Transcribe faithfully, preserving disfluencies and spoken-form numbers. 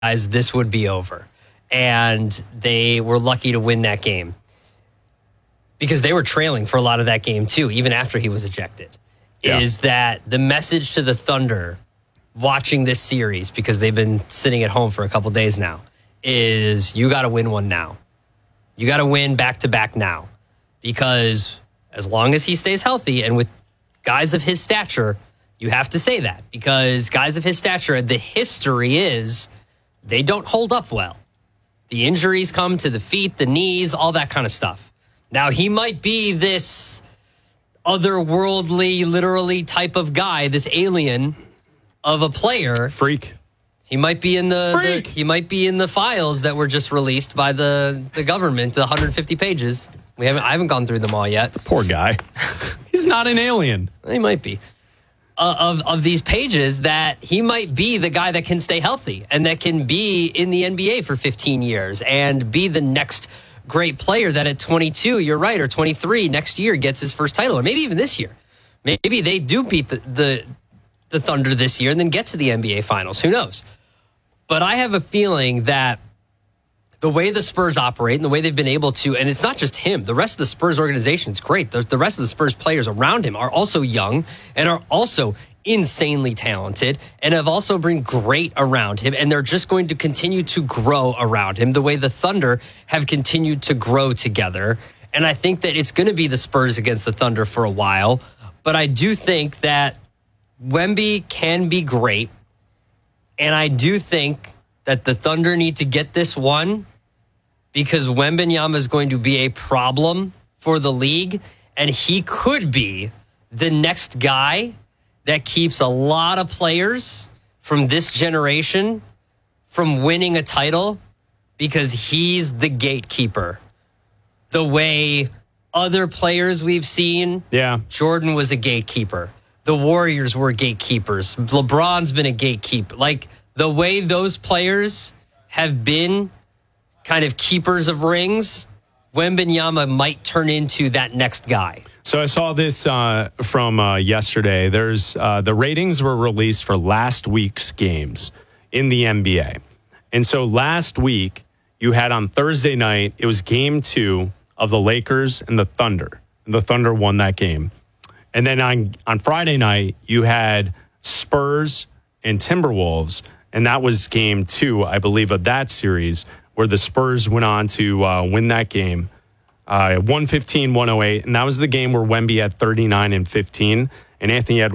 this would be over. And they were lucky to win that game because they were trailing for a lot of that game too, even after he was ejected. Yeah. Is that the message to the Thunder watching this series, because they've been sitting at home for a couple days now, is you got to win one now. You got to win back-to-back now, because as long as he stays healthy, and with guys of his stature, you have to say that, because guys of his stature, the history is they don't hold up well. The injuries come to the feet, the knees, all that kind of stuff. Now, he might be this otherworldly, literally type of guy, this alien of a player. Freak. He might be in the, the he might be in the files that were just released by the, the government, the one hundred fifty pages. We haven't I haven't gone through them all yet. Poor guy. He's not an alien. He might be. Uh, of of these pages, that he might be the guy that can stay healthy and that can be in the N B A for fifteen years and be the next great player that at twenty-two, you're right, or twenty-three, next year gets his first title, or maybe even this year. Maybe they do beat the, the, the Thunder this year and then get to the N B A Finals. Who knows? But I have a feeling that the way the Spurs operate and the way they've been able to, and it's not just him, the rest of the Spurs organization is great. The, the rest of the Spurs players around him are also young and are also insanely talented and have also been great around him. And they're just going to continue to grow around him the way the Thunder have continued to grow together. And I think that it's going to be the Spurs against the Thunder for a while. But I do think that Wemby can be great. And I do think that the Thunder need to get this one, because Wembanyama is going to be a problem for the league, and he could be the next guy that keeps a lot of players from this generation from winning a title, because he's the gatekeeper. The way other players we've seen, yeah, Jordan was a gatekeeper. The Warriors were gatekeepers. LeBron's been a gatekeeper. Like, the way those players have been kind of keepers of rings, Wembanyama might turn into that next guy. So I saw this uh, from uh, yesterday. There's uh, the ratings were released for last week's games in the N B A. And so last week, you had on Thursday night, it was game two of the Lakers and the Thunder. And the Thunder won that game. And then on, on Friday night, you had Spurs and Timberwolves. And that was game two, I believe, of that series, where the Spurs went on to uh, win that game, uh, one fifteen one oh eight. And that was the game where Wemby had thirty-nine and fifteen, and Anthony Edwards